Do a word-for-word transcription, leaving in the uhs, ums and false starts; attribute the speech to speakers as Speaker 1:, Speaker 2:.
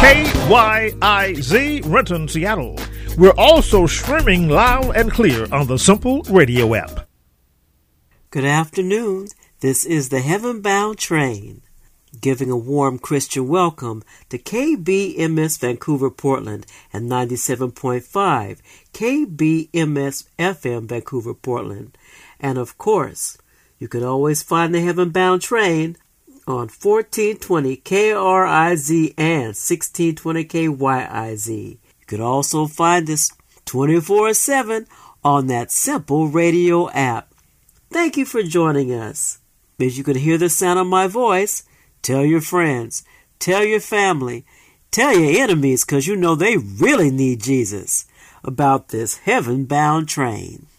Speaker 1: K Y I Z, Renton, Seattle. We're also streaming loud and clear on the Simple Radio app.
Speaker 2: Good afternoon. This is the Heaven Bound Train, giving a warm Christian welcome to K B M S Vancouver, Portland, and ninety-seven point five K B M S F M Vancouver, Portland. And of course, you can always find the Heaven Bound Train on fourteen twenty K R I Z and sixteen twenty K Y I Z. You can also find us twenty-four seven on that Simple Radio app. Thank you for joining us. As you can hear the sound of my voice, tell your friends, tell your family, tell your enemies, because you know they really need Jesus, about this heaven-bound train.